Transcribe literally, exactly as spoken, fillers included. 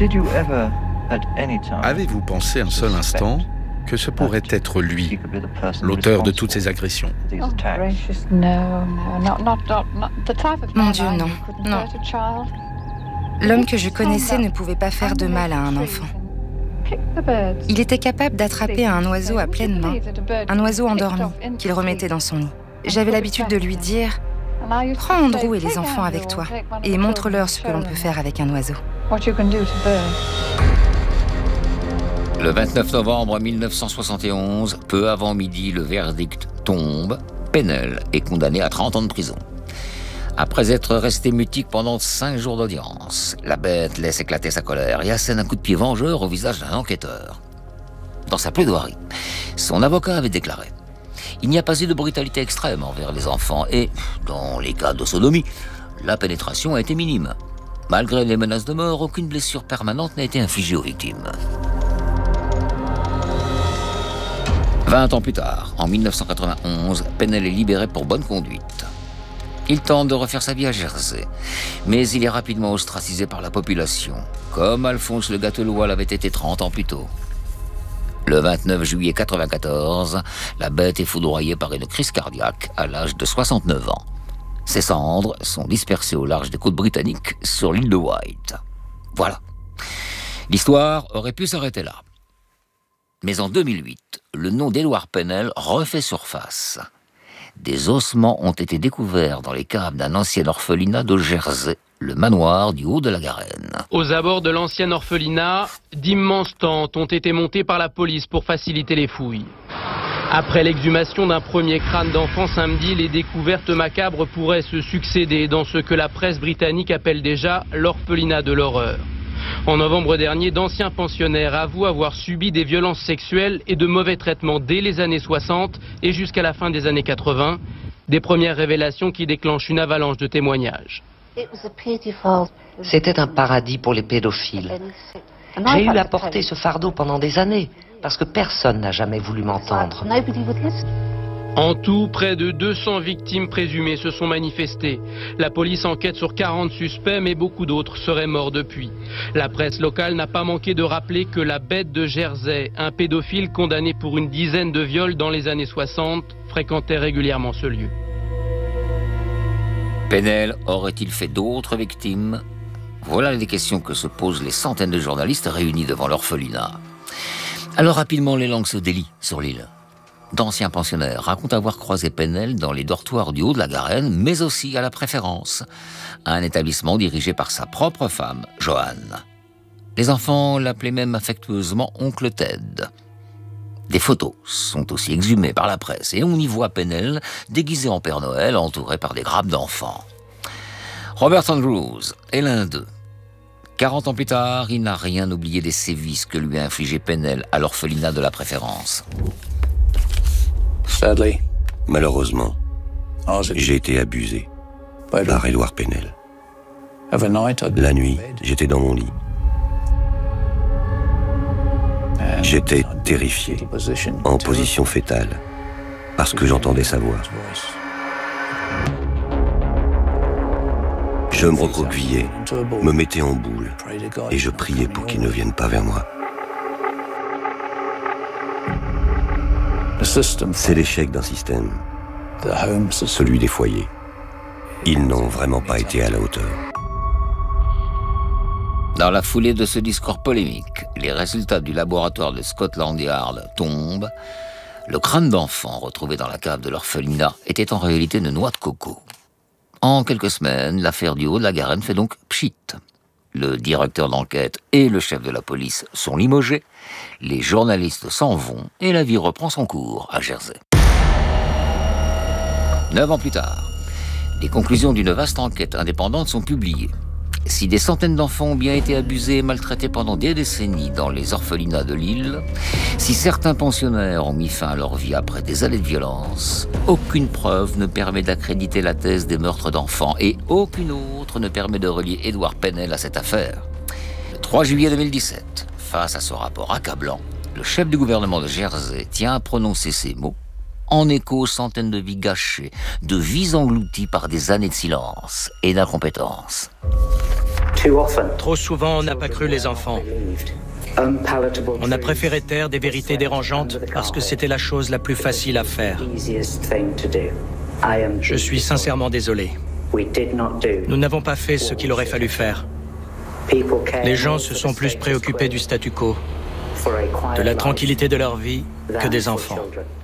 Avez-vous pensé un seul instant que ce pourrait être lui, l'auteur de toutes ces agressions? Mon Dieu, non, non. L'homme que je connaissais ne pouvait pas faire de mal à un enfant. Il était capable d'attraper un oiseau à pleine main, un oiseau endormi, qu'il remettait dans son nid. J'avais l'habitude de lui dire « Prends Andrew et les enfants avec toi et montre-leur ce que l'on peut faire avec un oiseau. » Le vingt-neuf novembre mille neuf cent soixante et onze, peu avant midi, le verdict tombe. Pennell est condamné à trente ans de prison. Après être resté mutique pendant cinq jours d'audience, la bête laisse éclater sa colère et assène un coup de pied vengeur au visage d'un enquêteur. Dans sa plaidoirie, son avocat avait déclaré « Il n'y a pas eu de brutalité extrême envers les enfants et, dans les cas de sodomie, la pénétration a été minime. Malgré les menaces de mort, aucune blessure permanente n'a été infligée aux victimes. » Vingt ans plus tard, en mille neuf cent quatre-vingt-onze, Pennell est libéré pour bonne conduite. Il tente de refaire sa vie à Jersey, mais il est rapidement ostracisé par la population, comme Alphonse Le Gâtelois l'avait été trente ans plus tôt. Le vingt-neuf juillet quatre-vingt-quatorze, la bête est foudroyée par une crise cardiaque à l'âge de soixante-neuf ans. Ses cendres sont dispersées au large des côtes britanniques sur l'île de Wight. Voilà. L'histoire aurait pu s'arrêter là. Mais en deux mille huit, le nom d'Edward Pennell refait surface. Des ossements ont été découverts dans les caves d'un ancien orphelinat de Jersey, le manoir du Haut de la Garenne. Aux abords de l'ancien orphelinat, d'immenses tentes ont été montées par la police pour faciliter les fouilles. Après l'exhumation d'un premier crâne d'enfant samedi, les découvertes macabres pourraient se succéder dans ce que la presse britannique appelle déjà l'orphelinat de l'horreur. En novembre dernier, d'anciens pensionnaires avouent avoir subi des violences sexuelles et de mauvais traitements dès les années soixante et jusqu'à la fin des années quatre-vingts. Des premières révélations qui déclenchent une avalanche de témoignages. C'était un paradis pour les pédophiles. J'ai eu à porter ce fardeau pendant des années, parce que personne n'a jamais voulu m'entendre. En tout, près de deux cents victimes présumées se sont manifestées. La police enquête sur quarante suspects, mais beaucoup d'autres seraient morts depuis. La presse locale n'a pas manqué de rappeler que la bête de Jersey, un pédophile condamné pour une dizaine de viols dans les années soixante, fréquentait régulièrement ce lieu. Pennell aurait-il fait d'autres victimes? Voilà les questions que se posent les centaines de journalistes réunis devant l'orphelinat. Alors rapidement, les langues se délient sur l'île. D'anciens pensionnaires racontent avoir croisé Pennell dans les dortoirs du Haut de la Garenne, mais aussi à la Préférence, un établissement dirigé par sa propre femme, Joanne. Les enfants l'appelaient même affectueusement Oncle Ted. Des photos sont aussi exhumées par la presse et on y voit Pennell déguisé en Père Noël, entouré par des grappes d'enfants. Robert Andrews est l'un d'eux. quarante ans plus tard, il n'a rien oublié des sévices que lui a infligé Pennell à l'orphelinat de la Préférence. Malheureusement, j'ai été abusé par Edward Pennell. La nuit, j'étais dans mon lit. J'étais terrifié, en position fétale, parce que j'entendais sa voix. Je me recroquevillais, me mettais en boule, et je priais pour qu'il ne vienne pas vers moi. C'est l'échec d'un système, celui des foyers. Ils n'ont vraiment pas été à la hauteur. Dans la foulée de ce discours polémique, les résultats du laboratoire de Scotland Yard tombent. Le crâne d'enfant retrouvé dans la cave de l'orphelinat était en réalité une noix de coco. En quelques semaines, l'affaire du Haut de la Garenne fait donc pchit. Le directeur d'enquête et le chef de la police sont limogés, les journalistes s'en vont et la vie reprend son cours à Jersey. Neuf ans plus tard, les conclusions d'une vaste enquête indépendante sont publiées. Si des centaines d'enfants ont bien été abusés et maltraités pendant des décennies dans les orphelinats de l'île, si certains pensionnaires ont mis fin à leur vie après des années de violence, aucune preuve ne permet d'accréditer la thèse des meurtres d'enfants et aucune autre ne permet de relier Edward Pennell à cette affaire. Le trois juillet deux mille dix-sept, face à ce rapport accablant, le chef du gouvernement de Jersey tient à prononcer ces mots en écho aux centaines de vies gâchées, de vies englouties par des années de silence et d'incompétence. Trop souvent, on n'a pas cru les enfants. On a préféré taire des vérités dérangeantes parce que c'était la chose la plus facile à faire. Je suis sincèrement désolé. Nous n'avons pas fait ce qu'il aurait fallu faire. Les gens se sont plus préoccupés du statu quo, de la tranquillité de leur vie, que des enfants.